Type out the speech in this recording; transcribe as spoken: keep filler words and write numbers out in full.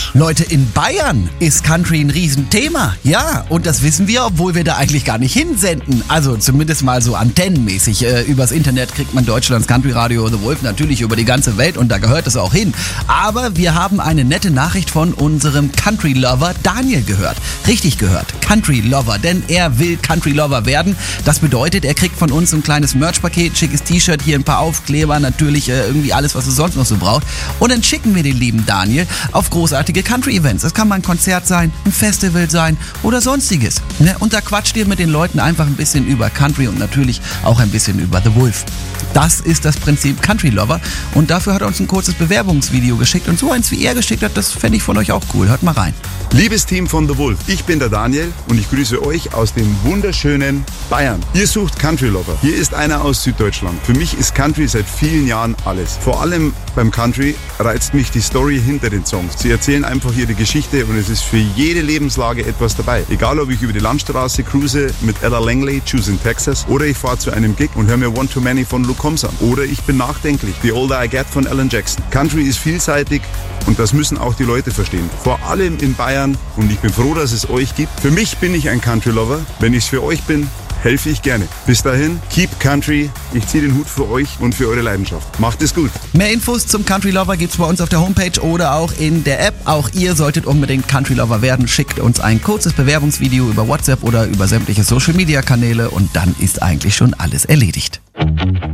Leute, in Bayern ist Country ein Riesenthema. Ja, und das wissen wir, obwohl wir da eigentlich gar nicht hinsenden. Also zumindest mal so antennenmäßig. Äh, übers Internet kriegt man Deutschlands Country Radio The Wolf natürlich über die ganze Welt und da gehört es auch hin. Aber wir haben eine nette Nachricht von unserem Country Lover Daniel gehört. Richtig gehört, Country Lover, denn er will Country Lover werden. Das bedeutet, er kriegt von uns ein kleines Merch-Paket, schickes T-Shirt, hier ein paar Aufkleber, natürlich äh, irgendwie alles, was er sonst noch so braucht. Und dann schicken wir den lieben Daniel auf großartige Country-Events. Es kann mal ein Konzert sein, ein Festival sein oder sonstiges. Ne? Und da quatscht ihr mit den Leuten einfach ein bisschen über Country und natürlich auch ein bisschen über The Wolf. Das ist das Prinzip Country Lover und dafür hat er uns ein kurzes Bewerbungsvideo geschickt und so eins wie er geschickt hat, das fände ich von euch auch cool. Hört mal rein. Liebes Team von The Wolf, ich bin der Daniel und ich grüße euch aus dem wunderschönen Bayern. Ihr sucht Country Lover. Hier ist einer aus Süddeutschland. Für mich ist Country seit vielen Jahren alles. Vor allem beim Country reizt mich die Story hinter den Songs. Sie erzählen einfach ihre Geschichte und es ist für jede Lebenslage etwas dabei. Egal, ob ich über die Landstraße cruise mit Ella Langley, Choosing Texas, oder ich fahre zu einem Gig und höre mir One Too Many von Luke Combs an. Oder ich bin nachdenklich, The Older I Get von Alan Jackson. Country ist vielseitig und das müssen auch die Leute verstehen. Vor allem in Bayern und ich bin froh, dass es euch gibt. Für mich bin ich ein Country Lover. Wenn ich es für euch bin, helfe ich gerne. Bis dahin, keep Country. Ich ziehe den Hut für euch und für eure Leidenschaft. Macht es gut. Mehr Infos zum Country Lover gibt's bei uns auf der Homepage oder auch in der App. Auch ihr solltet unbedingt Country Lover werden. Schickt uns ein kurzes Bewerbungsvideo über WhatsApp oder über sämtliche Social Media Kanäle und dann ist eigentlich schon alles erledigt.